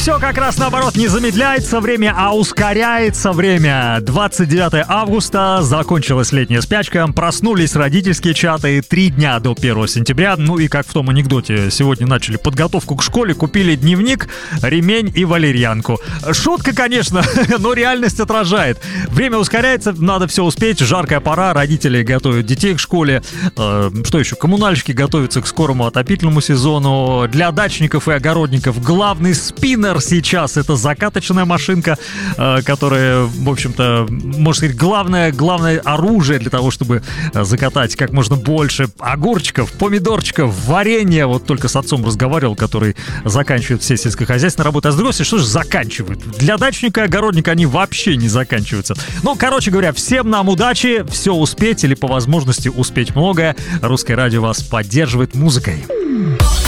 Все как раз наоборот, не замедляется время, а ускоряется время. 29 августа, закончилась летняя спячка, проснулись родительские чаты 3 дня до 1 сентября. Ну и как в том анекдоте, сегодня начали подготовку к школе, купили дневник, ремень и валерьянку. Шутка, конечно, но реальность отражает. Время ускоряется, надо все успеть, жаркая пора, родители готовят детей к школе. Что еще? Коммунальщики готовятся к скорому отопительному сезону. Для дачников и огородников главный спиннер сейчас — это закаточная машинка, которая, в общем-то, можно сказать, главное оружие для того, чтобы закатать как можно больше огурчиков, помидорчиков, варенья. Вот только с отцом разговаривал, который заканчивает все сельскохозяйственные работы. А с другой стороны, что же заканчивают? Для дачника и огородника они вообще не заканчиваются. Ну, короче говоря, всем нам удачи, все успеть или по возможности успеть многое. Русское радио вас поддерживает музыкой.